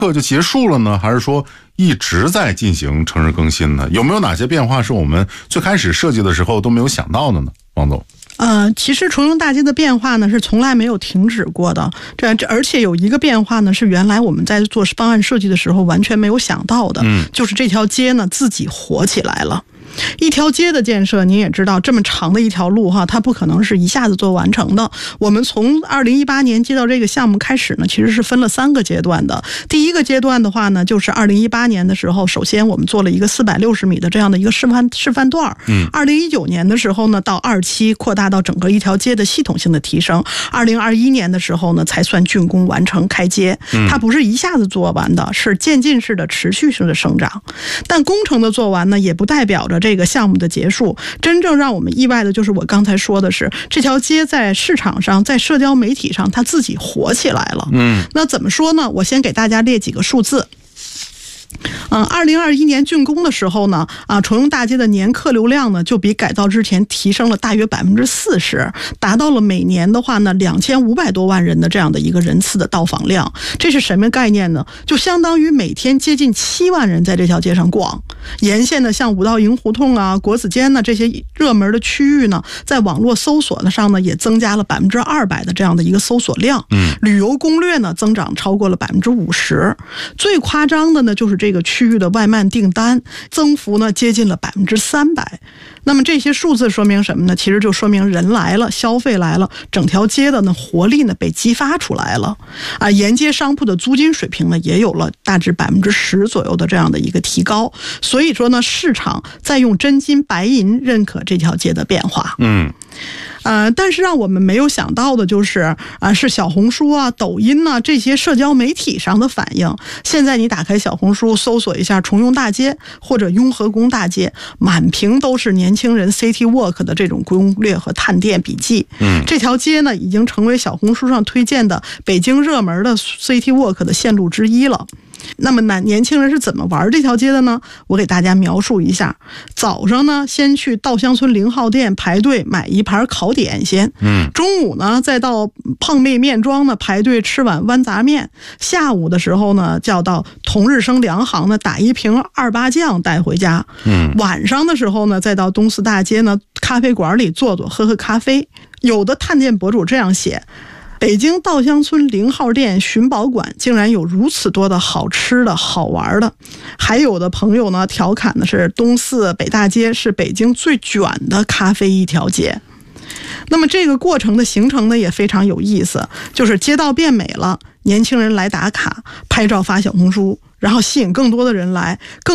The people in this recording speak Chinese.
刻就结束了呢，还是说一直在进行城市更新呢？有没有哪些变化是我们最开始设计的时候都没有想到的呢？王总。 其实重用大街的变化呢是从来没有停止过的，而且有一个变化呢是原来我们在做方案设计的时候完全没有想到的，就是这条街呢自己活起来了。一条街的建设您也知道，这么长的一条路它不可能是一下子做完成的。我们从2018年接到这个项目开始呢，其实是分了3个阶段的。第一个阶段的话呢，就是2018年的时候，首先我们做了一个460米的这样的一个示范段。2019年的时候呢，到2期扩大到整个一条街的系统性的提升。2021年的时候呢，才算竣工完成开街。它不是一下子做完的，是渐进式的持续性的生长。但工程的做完呢，也不代表着这个项目的结束。真正让我们意外的就是我刚才说的是，这条街在市场上，在社交媒体上，它自己火起来了。那怎么说呢？我先给大家列几个数字。2021年竣工的时候呢，重用大街的年客流量呢，就比改造之前提升了大约40%，达到了每年的话呢2500多万人的这样的一个人次的到访量。这是什么概念呢？就相当于每天接近7万人在这条街上逛。沿线的像五道营胡同国子监呢这些热门的区域呢，在网络搜索上呢也增加了200%的这样的一个搜索量。旅游攻略呢增长超过了50%。最夸张的呢就是这个区域的外卖订单增幅呢接近了300%。那么这些数字说明什么呢？其实就说明人来了，消费来了，整条街的呢活力呢被激发出来了。沿街商铺的租金水平呢也有了大致10%左右的这样的一个提高。所以说呢，市场在用真金白银认可这条街的变化。但是让我们没有想到的就是是小红书抖音这些社交媒体上的反应。现在你打开小红书搜索一下重用大街或者雍和宫大街，满屏都是年轻人 City Walk 的这种攻略和探店笔记。这条街呢已经成为小红书上推荐的北京热门的 City Walk 的线路之一了。那么年轻人是怎么玩这条街的呢？我给大家描述一下。早上呢，先去稻香村0号店排队买一盘烤点先。中午呢，再到胖妹面庄呢排队吃碗豌杂面。下午的时候呢，就要到同日生粮行呢打一瓶28酱带回家。晚上的时候呢，再到东四大街呢咖啡馆里坐坐喝喝咖啡。有的探店博主这样写：北京稻香村0号店寻宝馆竟然有如此多的好吃的好玩的。还有的朋友呢调侃的是，东四北大街是北京最卷的咖啡一条街。那么这个过程的形成呢也非常有意思，就是街道变美了，年轻人来打卡拍照发小红书，然后吸引更多的人来，